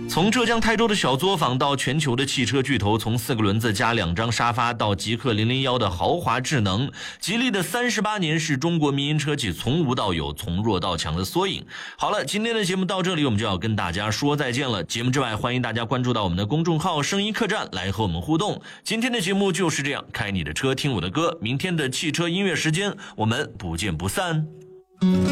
从浙江台州的小作坊到全球的汽车巨头，从4个轮子加2张沙发到极氪001的豪华智能，吉利的38年是中国民营车企从无到有、从弱到强的缩影。好了，今天的节目到这里，我们就要跟大家说再见了。节目之外，欢迎大家关注到我们的公众号声音客栈来和我们互动。今天的节目就是这样，开你的车听我的歌，明天的汽车音乐时间我们不见不散。